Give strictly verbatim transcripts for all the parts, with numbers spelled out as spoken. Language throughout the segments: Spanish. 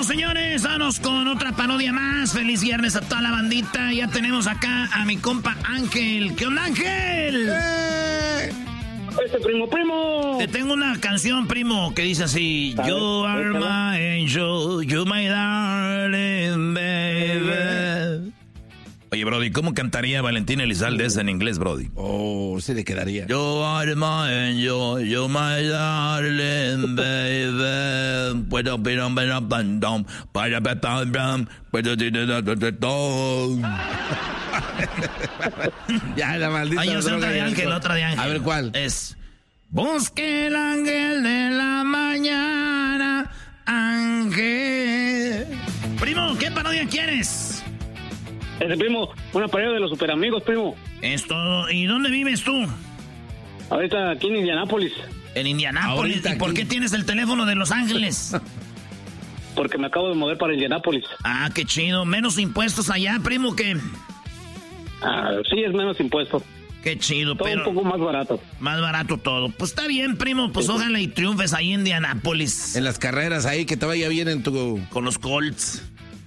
señores, vamos con otra parodia más. Feliz viernes a toda la bandita. Ya tenemos acá a mi compa Ángel. ¿Qué onda, Ángel? ¡Eh! Este primo, primo. Te tengo una canción, primo, que dice así: You are my angel, you my darling baby. Oye, Brody, ¿cómo cantaría Valentín Elizalde esa en inglés, Brody? Oh, se le quedaría. You are my angel, you my darling baby. Puedo ver un buen abandon, para ver un puedo Ya, la maldita. Hay otra de Ángel, otra de Ángel. A ver, ¿cuál? Es: busque el ángel de la mañana, Ángel. Primo, ¿qué parodia quieres? Este primo, una parodia de los super amigos, primo. Esto, ¿y dónde vives tú? Ahorita aquí en Indianápolis. En Indianápolis. Ahorita ¿Y por aquí. qué tienes el teléfono de Los Ángeles? Porque me acabo de mover para Indianápolis. Ah, qué chido. Menos impuestos allá, primo, que... Ah, sí, es menos impuesto. Qué chido, Todo pero... un poco más barato. Más barato todo. Pues está bien, primo. Pues ojalá y triunfes ahí en Indianápolis. En las carreras ahí, que te vaya bien en tu... Con los Colts.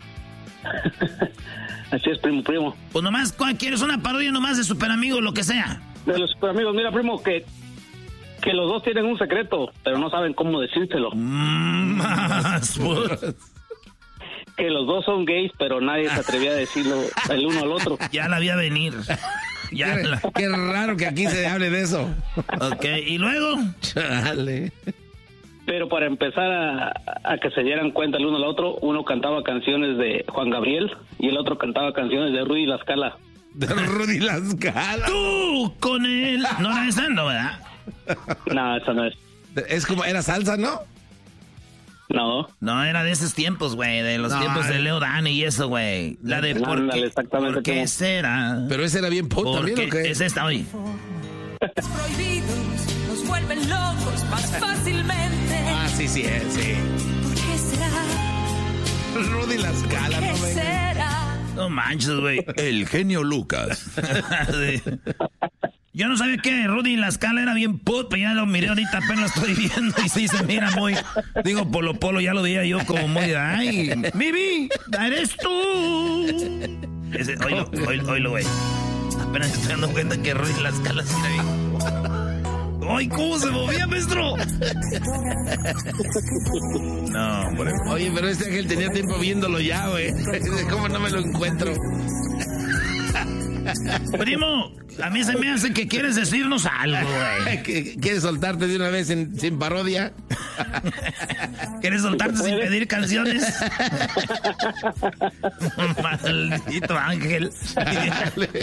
Así es, primo, primo. Pues nomás, ¿cuál quieres? Una parodia nomás de Super Amigos, lo que sea. De los super amigos, mira, primo, que, que los dos tienen un secreto, pero no saben cómo decírselo. Mm, más, pues. Que los dos son gays, pero nadie se atrevía a decirlo el uno al otro. Ya la vi a venir. Ya Qué, la... qué raro que aquí se hable de eso. Ok, ¿y luego? Chale. Pero para empezar a, a que se dieran cuenta el uno al otro, uno cantaba canciones de Juan Gabriel y el otro cantaba canciones de Rudy La Scala. De Rudy La Scala. Tú con él. No era esa, no, ¿verdad? No, esa no es. Es como, era salsa, ¿no? No. No, era de esos tiempos, güey, de los No, tiempos de ay. Leo Dan y eso, güey. La de ¿por Ándale, qué, exactamente ¿por qué como- será? Pero ese era bien pop también, Porque ¿o qué? es esta, oye. Prohibidos nos vuelven locos más fácilmente. Ah, sí, sí, eh, sí. ¿Por qué será? Rudy La Scala, ¿Qué no venga. será? No manches, güey. El genio Lucas. Sí. Yo no sabía que Rudy La Scala era bien put, pero ya lo miré ahorita, apenas lo estoy viendo y sí se mira muy... Digo, Polo Polo, ya lo veía yo como muy... ¡Ay, Bibi! ¡Eres tú! Ese, oílo, oílo, oílo, güey. Apenas estoy dando cuenta que Rudy La Scala sí era bien... ¡Ay, cómo se movía, maestro! No, hombre. Oye, pero este Ángel tenía tiempo viéndolo ya, güey. ¿Cómo no me lo encuentro? Primo, a mí se me hace que quieres decirnos algo, güey. ¿Qué- ¿Quieres soltarte de una vez en- sin parodia? ¿Quieres soltarte sin pedir canciones? Maldito Ángel.